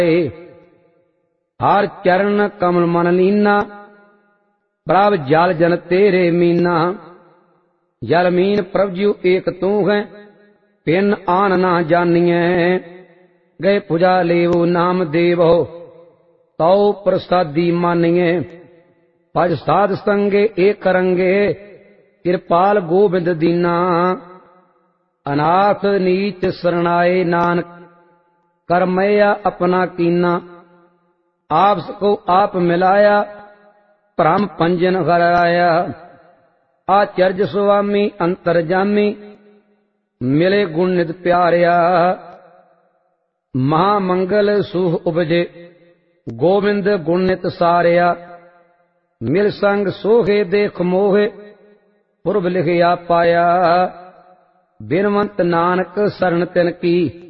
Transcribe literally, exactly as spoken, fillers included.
हर चरण कमल मन लीना, प्रभ जल जन तेरे मीना। जल मीन प्रभ जीव एक तू है, पिन आन ना जानिए। गए पूजा लेवो नाम देवो, तौ प्रसादी मानिए। भज साध संगे एक करंगे, कृपाल गोबिंद दीना। अनाथ नीच शरणाए नानक, करमैया अपना कीना। आपस को आप मिलाया, भ्रम पंजन हराया। आचर्य स्वामी अंतरजामी, मिले गुण नित प्यारिया। महामंगल सुख उपजे, गोविंद गुण नित सारिया। मिल संग सोहे देख मोहे, पुरब लिखिया पाया। बिनवंत नानक शरण तिन की,